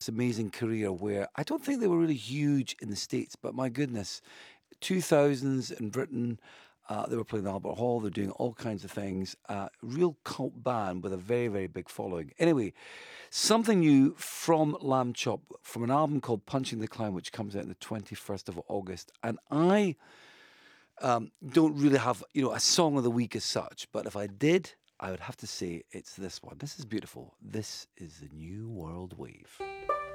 this amazing career where I don't think they were really huge in the States, but my goodness, 2000s in Britain, they were playing the Albert Hall, they're doing all kinds of things. Real cult band with a very, very big following. Anyway, something new from Lamb Chop, from an album called Punching the Clown, which comes out on the 21st of August. And I don't really have, a song of the week as such, but if I did, I would have to say it's this one. This is beautiful. This is the New World Wave.